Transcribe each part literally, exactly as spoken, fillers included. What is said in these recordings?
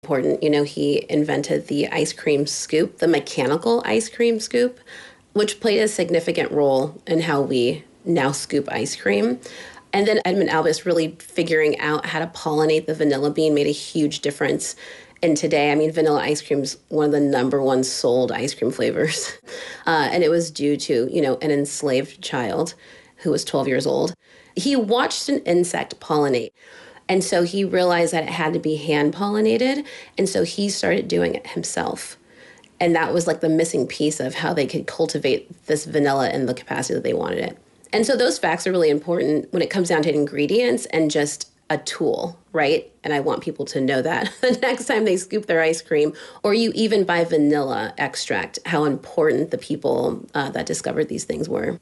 Important. You know, he invented the ice cream scoop, the mechanical ice cream scoop, which played a significant role in how we now scoop ice cream. And then Edmund Albus really figuring out how to pollinate the vanilla bean made a huge difference. And today, I mean, vanilla ice cream is one of the number one sold ice cream flavors. Uh, and it was due to, you know, an enslaved child who was twelve years old. He watched an insect pollinate. And so he realized that it had to be hand pollinated. And so he started doing it himself. And that was like the missing piece of how they could cultivate this vanilla in the capacity that they wanted it. And so those facts are really important when it comes down to ingredients and just a tool, right? And I want people to know that the next time they scoop their ice cream, or you even buy vanilla extract, how important the people uh, that discovered these things were.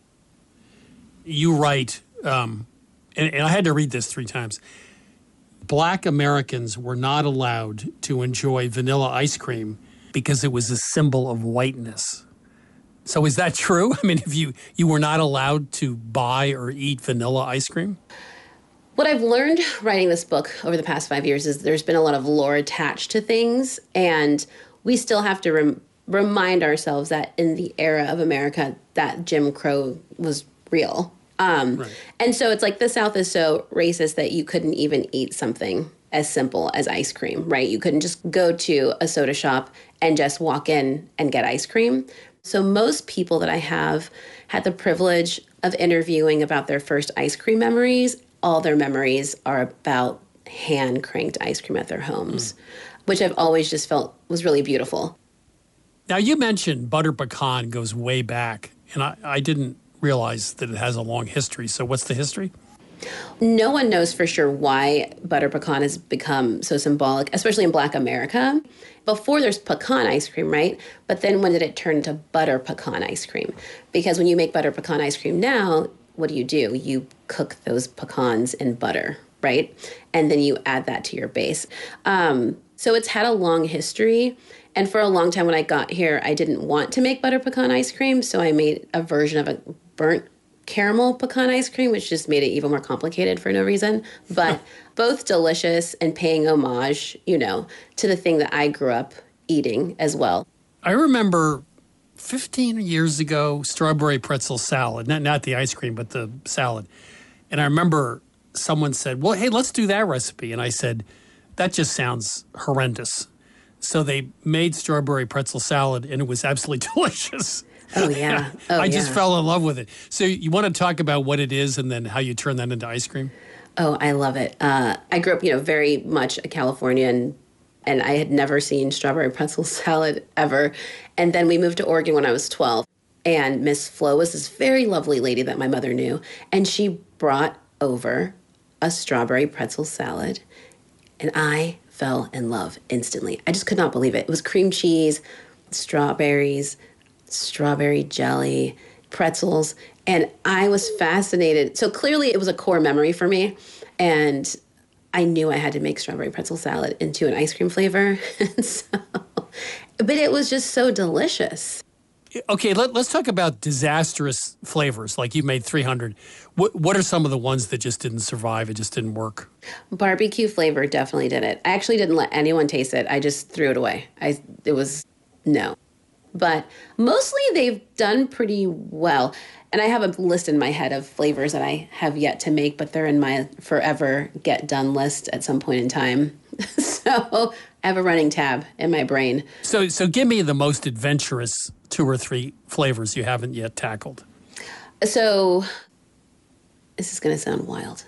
You write, um, and, and I had to read this three times, Black Americans were not allowed to enjoy vanilla ice cream because it was a symbol of whiteness. So is that true? I mean, if you, you were not allowed to buy or eat vanilla ice cream? What I've learned writing this book over the past five years is there's been a lot of lore attached to things, and we still have to rem- remind ourselves that in the era of America, that Jim Crow was real. Um, right. And so it's like the South is so racist that you couldn't even eat something as simple as ice cream, right? You couldn't just go to a soda shop and just walk in and get ice cream. So most people that I have had the privilege of interviewing about their first ice cream memories. All their memories are about hand-cranked ice cream at their homes, mm. which I've always just felt was really beautiful. Now, you mentioned butter pecan goes way back, and I, I didn't realize that it has a long history. So what's the history? No one knows for sure why butter pecan has become so symbolic, especially in Black America. Before there's pecan ice cream, right? But then when did it turn to butter pecan ice cream? Because when you make butter pecan ice cream now, what do you do? You cook those pecans in butter, right? And then you add that to your base. Um, so it's had a long history. And for a long time when I got here, I didn't want to make butter pecan ice cream. So I made a version of a burnt caramel pecan ice cream, which just made it even more complicated for no reason. But both delicious and paying homage, you know, to the thing that I grew up eating as well. I remember fifteen years ago, strawberry pretzel salad, not, not the ice cream, but the salad. And I remember someone said, well, hey, let's do that recipe. And I said, that just sounds horrendous. So they made strawberry pretzel salad, and it was absolutely delicious. Oh, yeah. Oh, I yeah. just fell in love with it. So you want to talk about what it is and then how you turn that into ice cream? Oh, I love it. Uh, I grew up, you know, very much a Californian, and I had never seen strawberry pretzel salad ever. And then we moved to Oregon when I was twelve. And Miss Flo was this very lovely lady that my mother knew. And she brought over a strawberry pretzel salad. And I fell in love instantly. I just could not believe it. It was cream cheese, strawberries, strawberry jelly, pretzels. And I was fascinated. So clearly it was a core memory for me. And I knew I had to make strawberry pretzel salad into an ice cream flavor. And so, but it was just so delicious. Okay, let, let's talk about disastrous flavors. Like you made three hundred. What, what are some of the ones that just didn't survive? It just didn't work? Barbecue flavor definitely did it. I actually didn't let anyone taste it. I just threw it away. I It was no. But mostly they've done pretty well. And I have a list in my head of flavors that I have yet to make, but they're in my forever get done list at some point in time. So I have a running tab in my brain. So so give me the most adventurous two or three flavors you haven't yet tackled. So this is going to sound wild.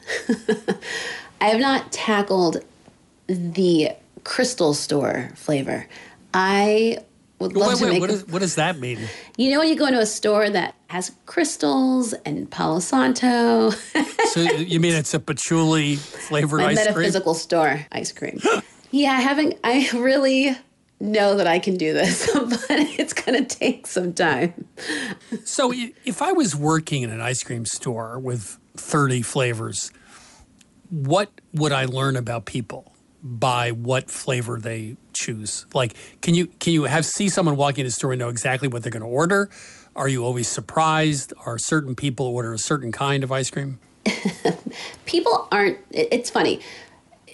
I have not tackled the Crystal Store flavor. I would love wait, to wait, make... What, is, what does that mean? You know when you go into a store that has crystals and Palo Santo? So you mean it's a patchouli flavored My ice cream? metaphysical store ice cream. Yeah, I haven't... I really know that I can do this, but it's going to take some time. So if I was working in an ice cream store with thirty flavors, what would I learn about people by what flavor they choose? Like, can you can you have see someone walking in a store and know exactly what they're going to order? Are you always surprised? Are certain people order a certain kind of ice cream? People aren't... It's funny.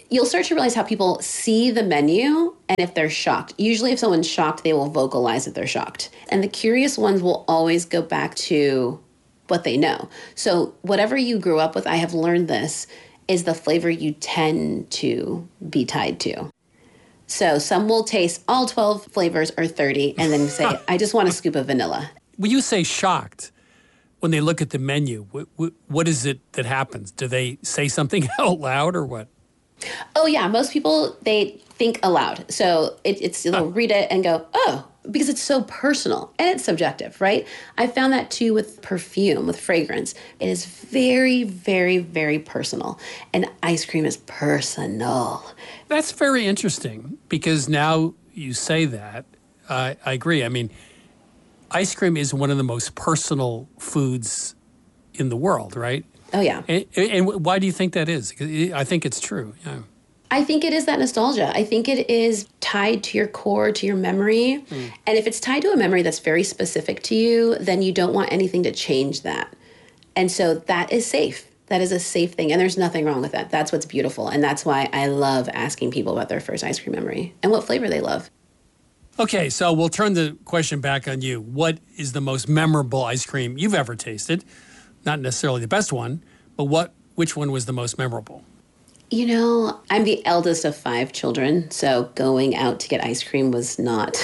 you'll start to realize how people see the menu and if they're shocked. Usually if someone's shocked, they will vocalize that they're shocked. And the curious ones will always go back to what they know. So whatever you grew up with, I have learned this, is the flavor you tend to be tied to. So some will taste all twelve flavors or thirty and then say, I just want a scoop of vanilla. When you say shocked, when they look at the menu, what, what is it that happens? Do they say something out loud or what? Oh, yeah. Most people, they think aloud. So it, it's they'll oh. read it and go, oh, because it's so personal and it's subjective, right? I found that too with perfume, with fragrance. It is very, very, very personal. And ice cream is personal. That's very interesting because now you say that, uh, I agree. I mean, ice cream is one of the most personal foods in the world, right? Oh, yeah. And, and why do you think that is? I think it's true. Yeah. I think it is that nostalgia. I think it is tied to your core, to your memory. Mm. And if it's tied to a memory that's very specific to you, then you don't want anything to change that. And so that is safe. That is a safe thing. And there's nothing wrong with that. That's what's beautiful. And that's why I love asking people about their first ice cream memory and what flavor they love. Okay, so we'll turn the question back on you. What is the most memorable ice cream you've ever tasted? Not necessarily the best one, but what? Which one was the most memorable? You know, I'm the eldest of five children, so going out to get ice cream was not,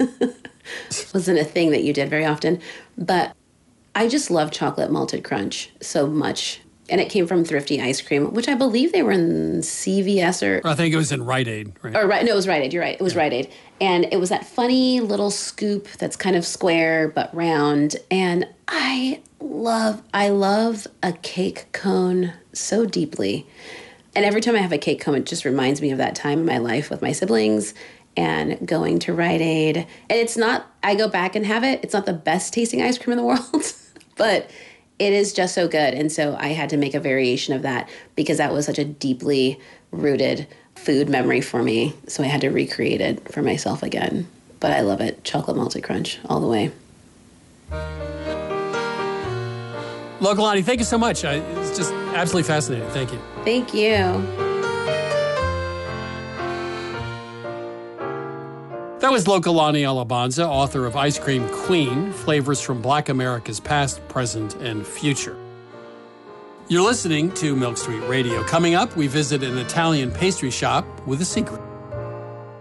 wasn't a thing that you did very often. But I just love chocolate malted crunch so much. And it came from Thrifty Ice Cream, which I believe they were in C V S or... I think it was in Rite Aid, right? Or, right, no, it was Rite Aid. You're right. It was yeah. Rite Aid. And it was that funny little scoop that's kind of square but round. And I love, I love a cake cone so deeply. And every time I have a cake cone, it just reminds me of that time in my life with my siblings and going to Rite Aid. And it's not, I go back and have it. It's not the best tasting ice cream in the world, but it is just so good. And so I had to make a variation of that because that was such a deeply rooted food memory for me. So I had to recreate it for myself again. But I love it. Chocolate malted crunch all the way. Lokalani, thank you so much. I, it's just absolutely fascinating. Thank you. Thank you. That was Lokalani Alabanza, author of Ice Cream Queen, Flavors from Black America's Past, Present, and Future. You're listening to Milk Street Radio. Coming up, we visit an Italian pastry shop with a secret.